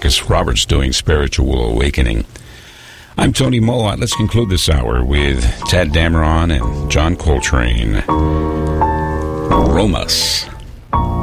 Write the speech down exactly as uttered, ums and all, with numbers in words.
Marcus Roberts doing Spiritual Awakening. I'm Tony Mowat. Let's conclude this hour with Tad Dameron and John Coltrane. Romas.